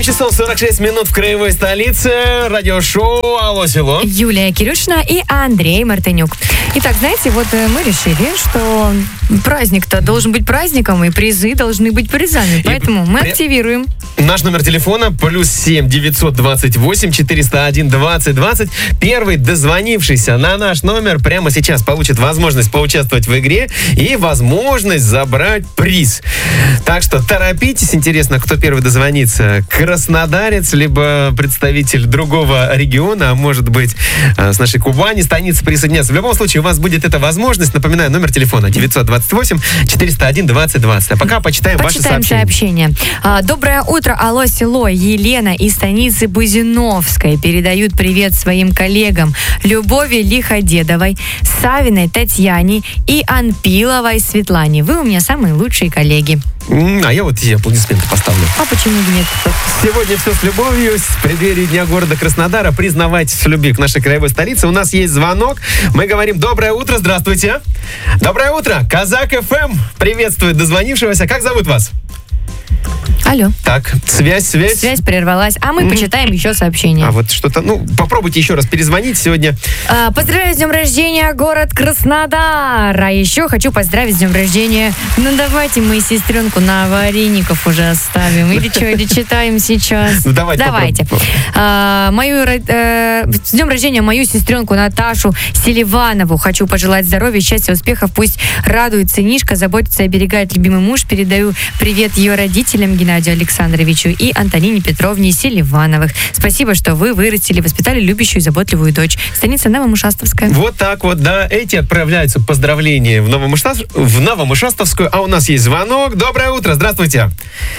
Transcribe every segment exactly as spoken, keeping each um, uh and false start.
часов сорок шесть минут в краевой столице. Радиошоу «Алло, село». Юлия Кирюшина и Андрей Мартынюк. Итак, знаете, вот мы решили, что праздник-то должен быть праздником, и призы должны быть призами. Поэтому и мы при... активируем. Наш номер телефона плюс семь девятьсот двадцать восемь четыреста один двадцать двадцать. Первый дозвонившийся на наш номер прямо сейчас получит возможность поучаствовать в игре и возможность забрать приз. Так что торопитесь. Интересно, кто первый дозвонится? Краснодарец, либо представитель другого региона, а может быть с нашей Кубани, станицы присоединяться. В любом случае, у вас будет эта возможность. Напоминаю, номер телефона девятьсот двадцать восемь четыреста один двадцать двадцать. А пока почитаем, почитаем ваши сообщения. сообщения. Доброе утро, алло, село. Елена из станицы Бузиновской передают привет своим коллегам Любови Лиходедовой, Савиной Татьяне и Анпиловой Светлане. Вы у меня самые лучшие коллеги. А я вот тебе аплодисменты поставлю. А почему нет? Сегодня все с любовью. В преддверии Дня города Краснодара. Признавайтесь в любви к нашей краевой столице. У нас есть звонок. Мы говорим: доброе утро, здравствуйте. Доброе утро. Казак эф эм приветствует дозвонившегося. Как зовут вас? Алло. Так, связь, связь. Связь прервалась, а мы mm-hmm. почитаем еще сообщение. А вот что-то, ну, попробуйте еще раз перезвонить сегодня. А, поздравляю с днем рождения, город Краснодар. А еще хочу поздравить с днем рождения. Ну, давайте мы сестренку на вареников уже оставим. Или что, или читаем сейчас. Ну, давайте. Давайте. А, мою, э, с днем рождения мою сестренку Наташу Селиванову хочу пожелать здоровья, счастья, успехов. Пусть радует сынишка, заботится и оберегает любимый муж. Передаю привет ее родителям Геннадию Александровичу и Антонине Петровне Селивановых. Спасибо, что вы вырастили, воспитали любящую и заботливую дочь. Станица Новомышастовская. Вот так вот, да. Эти отправляются поздравления в, Новомышастов... в Новомышастовскую, а у нас есть звонок. Доброе утро, здравствуйте.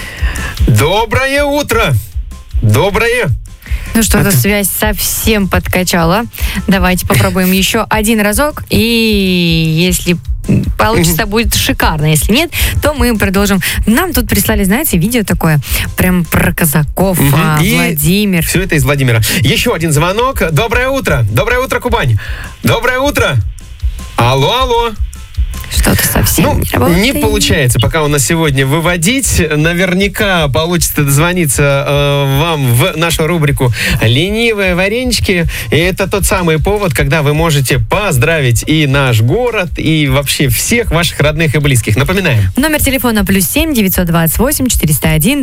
Доброе утро. Доброе. Ну что, эта связь совсем подкачала. Давайте попробуем еще один разок. И если получится, будет шикарно. Если нет, то мы продолжим. Нам тут прислали, знаете, видео такое, прям про казаков, угу. а, Владимир. Все это из Владимира. Еще один звонок. Доброе утро. Доброе утро, Кубань. Доброе утро. Алло, алло. Что-то совсем ну, не работает. Не получается пока у нас сегодня выводить. Наверняка получится дозвониться э, вам в нашу рубрику «Ленивые варенички». И это тот самый повод, когда вы можете поздравить и наш город, и вообще всех ваших родных и близких. Напоминаем. Номер телефона плюс семь девятьсот двадцать восемь четыреста один